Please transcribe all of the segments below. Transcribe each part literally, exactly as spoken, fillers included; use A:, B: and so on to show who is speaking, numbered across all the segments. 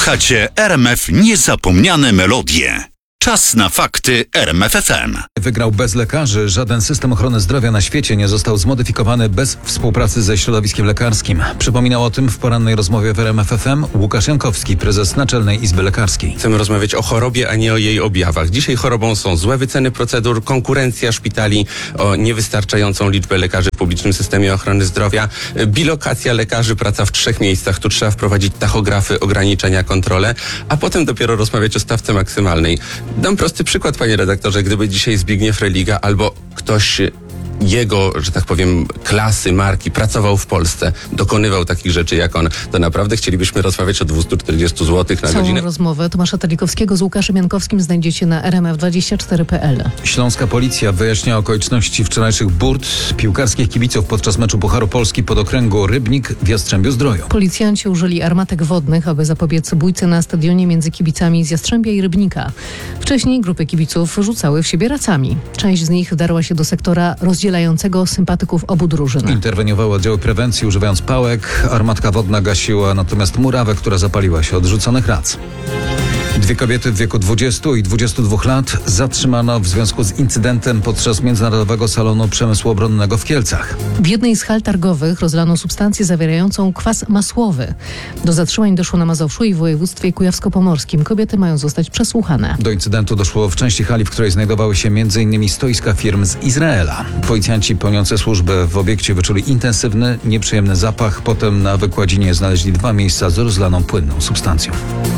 A: Słuchacie R M F Niezapomniane Melodie. Czas na fakty R M F F M.
B: Wygrał bez lekarzy. Żaden system ochrony zdrowia na świecie nie został zmodyfikowany bez współpracy ze środowiskiem lekarskim. Przypominał o tym w porannej rozmowie w R M F F M Łukasz Jankowski, prezes Naczelnej Izby Lekarskiej.
C: Chcemy rozmawiać o chorobie, a nie o jej objawach. Dzisiaj chorobą są złe wyceny procedur, konkurencja szpitali, o niewystarczającą liczbę lekarzy w publicznym systemie ochrony zdrowia, bilokacja lekarzy, praca w trzech miejscach. Tu trzeba wprowadzić tachografy, ograniczenia, kontrole, a potem dopiero rozmawiać o stawce maksymalnej. Dam prosty przykład, panie redaktorze. Gdyby dzisiaj Zbigniew Religa albo ktoś jego, że tak powiem, klasy, marki pracował w Polsce, dokonywał takich rzeczy jak on, to naprawdę chcielibyśmy rozmawiać o dwieście czterdzieści złotych na
D: Całą
C: godzinę.
D: rozmowę Tomasza Telikowskiego z Łukaszem Jankowskim znajdziecie na r m f dwadzieścia cztery kropka p l.
B: Śląska policja wyjaśnia okoliczności wczorajszych burt piłkarskich kibiców podczas meczu Pucharu Polski pod okręgu Rybnik w Jastrzębiu-Zdroju.
D: Policjanci użyli armatek wodnych, aby zapobiec bójce na stadionie między kibicami z Jastrzębia i Rybnika. Wcześniej grupy kibiców rzucały w siebie racami. Część z nich wdarła się do sektora rozdzielającego sympatyków obu drużyn.
B: Interweniowały oddziały prewencji używając pałek. Armatka wodna gasiła natomiast murawę, która zapaliła się od rzuconych rac. Dwie kobiety w wieku dwudziestu i dwudziestu dwóch lat zatrzymano w związku z incydentem podczas Międzynarodowego Salonu Przemysłu Obronnego w Kielcach.
D: W jednej z hal targowych rozlano substancję zawierającą kwas masłowy. Do zatrzymań doszło na Mazowszu i w województwie kujawsko-pomorskim. Kobiety mają zostać przesłuchane.
B: Do incydentu doszło w części hali, w której znajdowały się między innymi stoiska firm z Izraela. Policjanci pełniący służbę w obiekcie wyczuli intensywny, nieprzyjemny zapach. Potem na wykładzinie znaleźli dwa miejsca z rozlaną płynną substancją.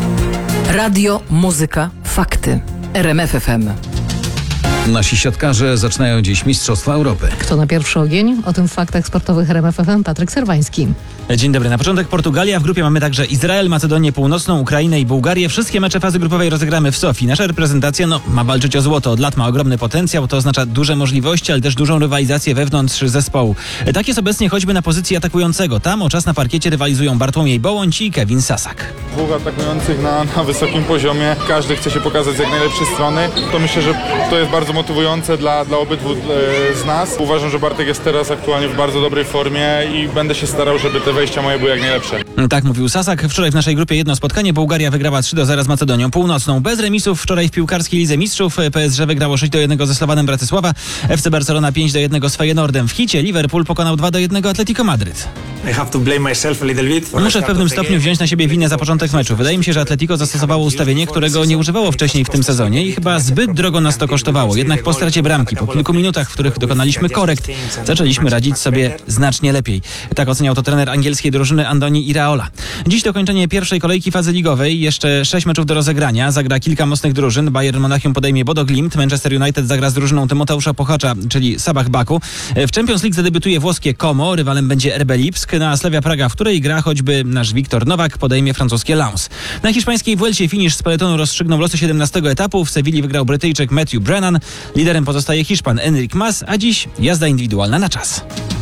E: Radio, muzyka, fakty. R M F F M.
B: Nasi siatkarze zaczynają dziś Mistrzostwa Europy.
D: Kto na pierwszy ogień? O tym w faktach sportowych R M F F M Patryk Serwański.
F: Dzień dobry. Na początek Portugalia. W grupie mamy także Izrael, Macedonię Północną, Ukrainę i Bułgarię. Wszystkie mecze fazy grupowej rozegramy w Sofii. Nasza reprezentacja no, ma walczyć o złoto. Od lat ma ogromny potencjał. To oznacza duże możliwości, ale też dużą rywalizację wewnątrz zespołu. Tak jest obecnie choćby na pozycji atakującego. Tam o czas na parkiecie rywalizują Bartłomiej Bołądź i Kevin Sasak.
G: Dwóch atakujących na, na wysokim poziomie. Każdy chce się pokazać z jak najlepszej strony. To myślę, że to jest bardzo motywujące dla, dla obydwu e, z nas. Uważam, że Bartek jest teraz aktualnie w bardzo dobrej formie i będę się starał, żeby te wejścia moje były jak najlepsze.
F: Tak mówił Sasak. Wczoraj w naszej grupie jedno spotkanie. Bułgaria wygrała trzy do zera z Macedonią Północną. Bez remisów wczoraj w piłkarskiej Lidze Mistrzów. P S G wygrało sześć do jednego ze Slowanem Bratysława. F C Barcelona pięć do jednego z Feyenoordem. W hicie Liverpool pokonał dwa do jednego Atletico Madryt. Muszę w pewnym stopniu wziąć na siebie winę za początek meczu. Wydaje mi się, że Atletico zastosowało ustawienie, którego nie używało wcześniej w tym sezonie i chyba zbyt drogo nas to kosztowało. Jednak po stracie bramki, po kilku minutach, w których dokonaliśmy korekt, zaczęliśmy radzić sobie znacznie lepiej. Tak oceniał to trener angielskiej drużyny Andoni Iraola. Dziś dokończenie pierwszej kolejki fazy ligowej. Jeszcze sześć meczów do rozegrania. Zagra kilka mocnych drużyn. Bayern Monachium podejmie Bodo Glimt. Manchester United zagra z drużyną Tymoteusza Pochacza, czyli Sabah Baku. W Champions League zadebiutuje włoskie Como. Rywalem będzie R B Lipsk. Na Slavia Praga, w której gra choćby nasz Wiktor Nowak, podejmie francuskie Lens. Na hiszpańskiej Vuelcie finisz z peletonu rozstrzygnął losy siedemnastego etapu. W Sewilli wygrał Brytyjczyk Matthew Brennan. Liderem pozostaje Hiszpan Enric Mas, a dziś jazda indywidualna na czas.